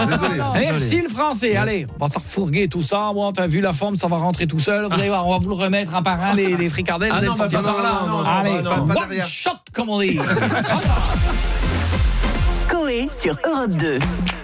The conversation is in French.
Désolé. Merci le français. Allez, on va s'en refourguer tout ça. Moi, t'as vu la forme, ça va rentrer tout seul. Vous allez voir, on va vous le remettre un par un, les fricadelles. Ah Vous allez non, sortir pas par par là, non, Allez, pas one derrière. shot, comme on dit. Coé sur Europe 2.